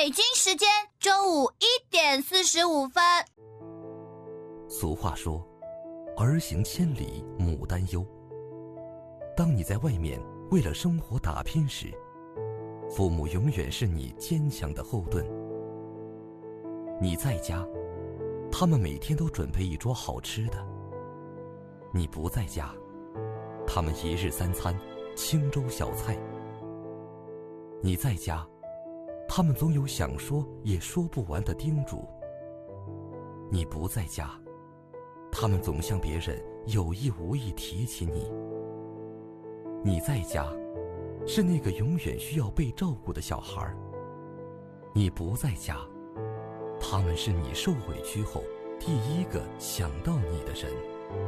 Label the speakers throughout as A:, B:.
A: 北京时间中午1:45。
B: 俗话说，儿行千里母担忧。当你在外面为了生活打拼时，父母永远是你坚强的后盾。你在家，他们每天都准备一桌好吃的；你不在家，他们一日3餐清粥小菜。你在家，他们总有想说也说不完的叮嘱；你不在家，他们总向别人有意无意提起你。你在家，是那个永远需要被照顾的小孩；你不在家，他们是你受委屈后第一个想到你的人。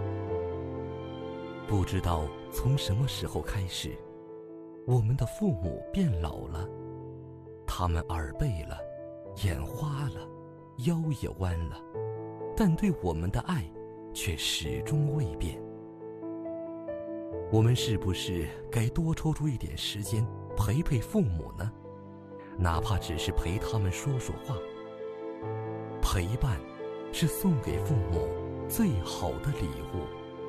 B: 不知道从什么时候开始，我们的父母变老了，他们耳背了，眼花了，腰也弯了，但对我们的爱却始终未变。我们是不是该多抽出一点时间陪陪父母呢？哪怕只是陪他们说说话。陪伴是送给父母最好的礼物。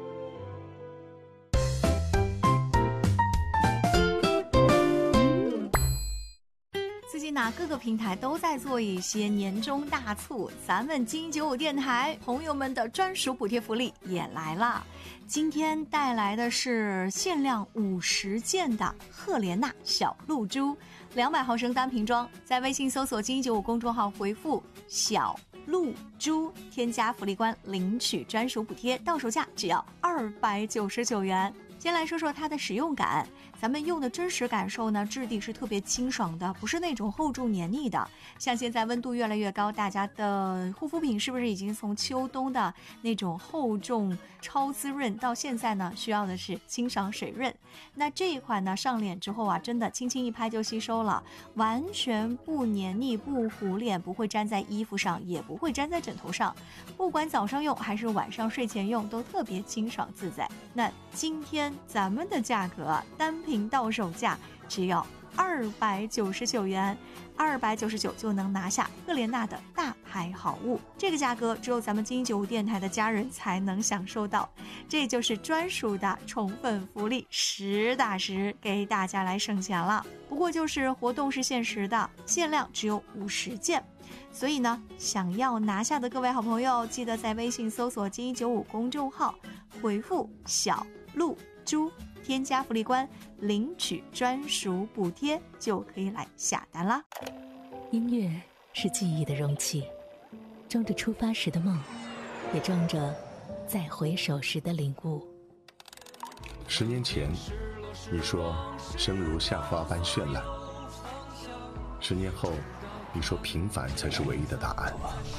C: 最近呢，各个平台都在做一些年终大促，咱们金95电台朋友们的专属补贴福利也来了。今天带来的是限量50件的赫莲娜小露珠，200毫升单瓶装，在微信搜索金95公众号回复小露珠，添加福利官领取专属补贴，到手价只要299元。先来说说它的使用感，咱们用的真实感受呢，质地是特别清爽的，不是那种厚重黏腻的。像现在温度越来越高，大家的护肤品是不是已经从秋冬的那种厚重超滋润，到现在呢需要的是清爽水润？那这一款呢上脸之后啊，真的轻轻一拍就吸收了，完全不黏腻不糊脸，不会粘在衣服上，也不会粘在枕头上，不管早上用还是晚上睡前用，都特别清爽自在。那今天咱们的价格单瓶到手价只要299元，299就能拿下赫莲娜的大牌好物。这个价格只有咱们金95电台的家人才能享受到，这就是专属的宠粉福利，实打实给大家来省钱了。不过就是活动是限时的，限量只有50件，所以呢，想要拿下的各位好朋友，记得在微信搜索金95公众号，回复小露珠，添加福利官领取专属补贴，就可以来下单啦。
D: 音乐是记忆的容器，装着出发时的梦，也装着再回首时的领悟。
E: 10年前你说生如夏花般绚烂，10年后你说平凡才是唯一的答案。